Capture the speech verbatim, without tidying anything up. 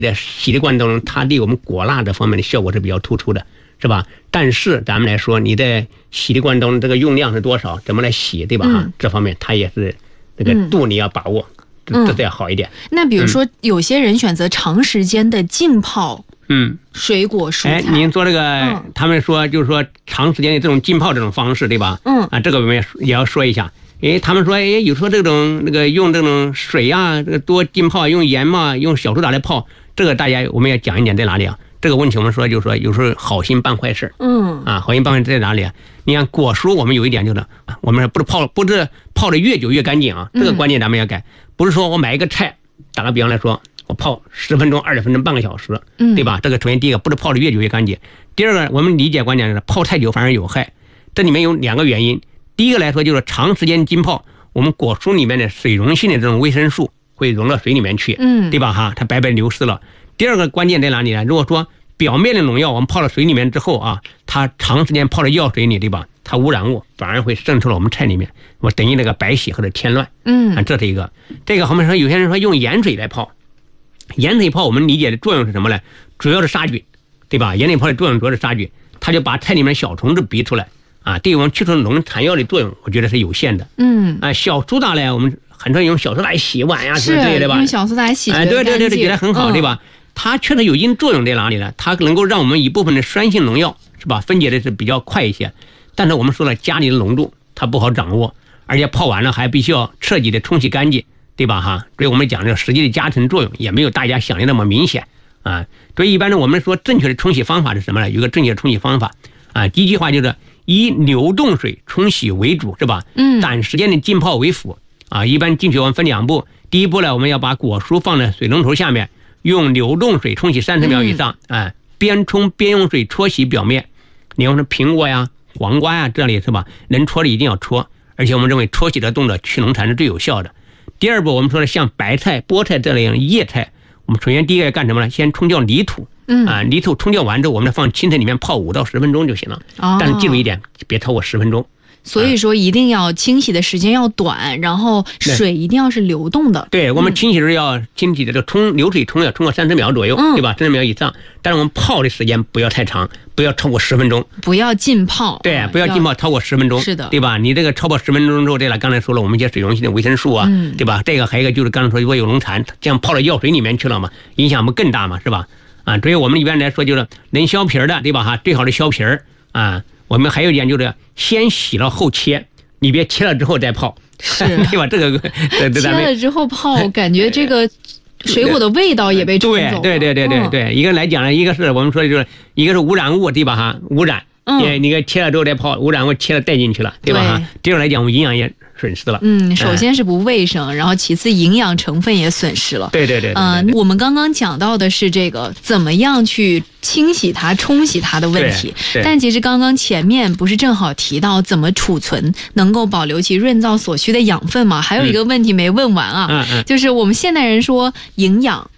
在洗涤罐当中，它对我们果蜡这方面的效果是比较突出的，是吧？但是咱们来说，你在洗涤罐当中这个用量是多少，怎么来洗，对吧？哈、嗯，这方面它也是这个度你要把握，嗯、这这要好一点。 那比如说，有些人选择长时间的浸泡。 嗯， 水果蔬菜。 哎，您说这个，嗯、他们说就是说长时间的这种浸泡这种方式，对吧？ 嗯， 啊，这个我们也要说一下。哎，他们说，哎，有时候这种那个用这种水啊，这个多浸泡，用盐嘛，用小苏打来泡，这个大家我们要讲一点在哪里啊？这个问题我们说就是说，有时候好心办坏事。 嗯， 啊，好心办坏事在哪里啊？你看果蔬，我们有一点就是，我们不是泡，不是泡的越久越干净啊，这个观念咱们要改，不是说我买一个菜，打个比方来说。我泡十分钟、二十分钟、半个小时，对吧？这个首先第一个不是泡的越久越干净，第二个我们理解观点是泡太久反而有害。这里面有两个原因，第一个来说就是长时间浸泡，我们果蔬里面的水溶性的这种维生素会溶到水里面去， 嗯， 对吧？哈，它白白流失了。第二个关键在哪里呢？如果说表面的农药我们泡到水里面之后啊，它长时间泡到药水里，对吧？它污染物反而会渗透到我们菜里面，我等于那个白洗或者添乱， 嗯， 啊，这是一个。这个我们说有些人说用盐水来泡。盐水泡我们理解的作用是什么呢？主要是杀菌，对吧？盐水泡的作用主要是杀菌，它就把菜里面小虫子逼出来啊，对我们去除农残药的作用，我觉得是有限的。 嗯啊，小苏打呢，我们很多人用小苏打洗碗呀、啊，之类的吧？ 用小苏打洗， 哎，对对对对，觉得很好，嗯、对吧？它确实有一定作用在哪里呢？它能够让我们一部分的酸性农药是吧分解的是比较快一些，但是我们说了，家里的浓度它不好掌握，而且泡完了还必须要彻底的冲洗干净。对吧哈？所以我们讲这个实际的加成作用也没有大家想的那么明显啊。所以一般呢，我们说正确的冲洗方法是什么呢？有一个正确的冲洗方法啊。第一句话就是以流动水冲洗为主，是吧？ 嗯。 短时间的浸泡为辅啊。一般进去我们分两步，第一步呢，我们要把果蔬放在水龙头下面，用流动水冲洗三十秒以上，哎、嗯，边冲边用水搓洗表面。你用苹果呀、黄瓜呀这里是吧？能搓的一定要搓，而且我们认为搓洗的动作去农残是最有效的。第二步，我们说的像白菜、菠菜这类叶菜，我们首先第一个干什么呢？先冲掉泥土， 嗯啊，泥土冲掉完之后，我们放青菜里面泡五到十分钟就行了。 哦、 但是记住一点，别超过十分钟。 所以说一定要清洗的时间要短，然后水一定要是流动的。 对，我们清洗时要清洗的这个冲流水冲要冲个三十秒左右， 嗯、 对吧？三十秒以上。但是我们泡的时间不要太长，不要超过十分钟。 不要浸泡。 对，不要浸泡超过十分钟。 是的， 对吧？你这个超过十分钟之后，这了刚才说了，我们一些水溶性的维生素啊， 嗯、 对吧？这个还有一个就是刚才说如果有农残，这样泡到药水里面去了嘛，影响不更大嘛，是吧？啊，所以我们一般来说就是能削皮的，对吧？哈，最好是削皮儿啊。我们还有一点就是先洗了后切。你别切了之后再泡， 是对吧？这个切了之后泡，感觉这个水果的味道也被冲走了。 对对对对对对，一个来讲呢，一个是我们说的就是一个是污染物，对吧？哈，污染，嗯，你给切了之后再泡，污染物切了带进去了，对吧？哈，第二来讲，我们营养也损失了。 嗯，首先是不卫生，然后其次营养成分也损失了。 对对对。 嗯，我们刚刚讲到的是这个怎么样去清洗它、冲洗它的问题，但其实刚刚前面不是正好提到怎么储存能够保留其润燥所需的养分吗？还有一个问题没问完啊， 嗯嗯、 就是我们现代人说营养